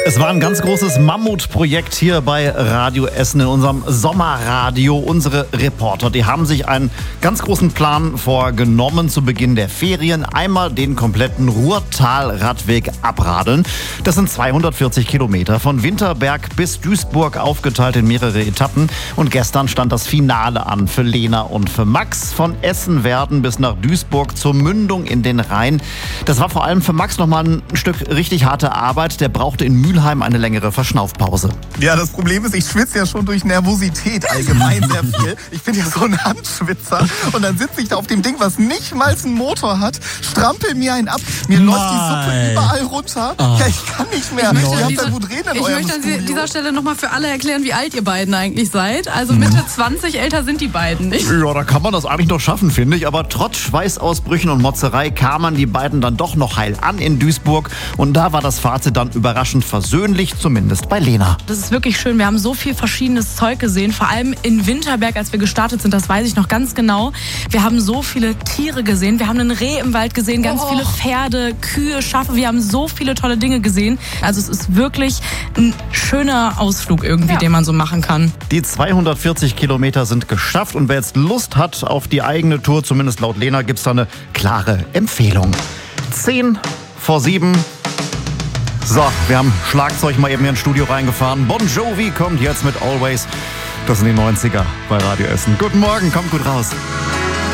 Es war ein ganz großes Mammutprojekt hier bei Radio Essen in unserem Sommerradio. Unsere Reporter, die haben sich einen ganz großen Plan vorgenommen zu Beginn der Ferien. Einmal den kompletten Ruhrtal-Radweg abradeln. Das sind 240 Kilometer von Winterberg bis Duisburg aufgeteilt in mehrere Etappen. Und gestern stand das Finale an für Lena und für Max. Von Essen-Werden bis nach Duisburg zur Mündung in den Rhein. Das war vor allem für Max nochmal ein Stück richtig harte Arbeit. Der brauchte in Mülheim eine längere Verschnaufpause. Ja, das Problem ist, ich schwitze ja schon durch Nervosität allgemein sehr viel. Ich bin ja so ein Handschwitzer und dann sitze ich da auf dem Ding, was nicht mal einen Motor hat, strampel mir einen ab, mir läuft die Suppe überall runter. Ja, ich kann nicht mehr. Ich möchte an dieser Stelle nochmal für alle erklären, wie alt ihr beiden eigentlich seid. Also Mitte 20, älter sind die beiden nicht. Ja, da kann man das eigentlich noch schaffen, finde ich. Aber trotz Schweißausbrüchen und Motzerei kamen die beiden dann doch noch heil an in Duisburg. Und da war das Fazit dann überraschend versöhnlich, zumindest bei Lena. Das ist wirklich schön. Wir haben so viel verschiedenes Zeug gesehen. Vor allem in Winterberg, als wir gestartet sind, das weiß ich noch ganz genau. Wir haben so viele Tiere gesehen. Wir haben einen Reh im Wald gesehen, ganz viele Pferde, Kühe, Schafe. Wir haben so viele tolle Dinge gesehen. Also es ist wirklich ein schöner Ausflug irgendwie, den man so machen kann. Die 240 Kilometer sind geschafft und wer jetzt Lust hat auf die eigene Tour, zumindest laut Lena, gibt es da eine klare Empfehlung. 6:50. So, wir haben Schlagzeug mal eben hier ins Studio reingefahren. Bon Jovi kommt jetzt mit Always. Das sind die 90er bei Radio Essen. Guten Morgen, kommt gut raus.